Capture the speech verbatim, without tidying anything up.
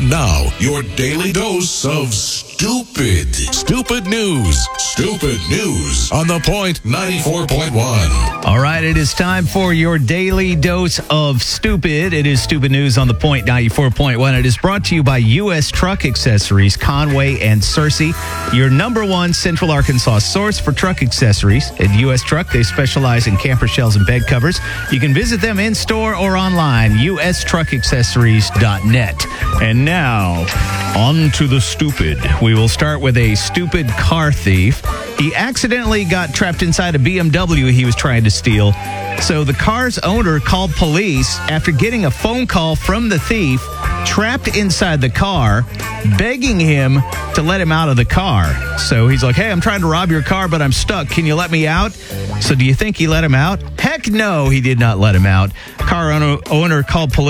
And now, your daily dose of stupid. Stupid news. Stupid news on The Point ninety-four point one. All right, it is time for your daily dose of stupid. It is stupid news on The Point ninety-four point one. It is brought to you by U S Truck Accessories, Conway and Searcy, your number one Central Arkansas source for truck accessories. At U S Truck, they specialize in camper shells and bed covers. You can visit them in store or online, U S truck accessories dot net. And now, on to the stupid. We will start with a stupid car thief. He accidentally got trapped inside a B M W he was trying to steal. So the car's owner called police after getting a phone call from the thief, trapped inside the car, begging him to let him out of the car. So he's like, hey, I'm trying to rob your car, but I'm stuck. Can you let me out? So do you think he let him out? Heck no, he did not let him out. Car owner, owner called police.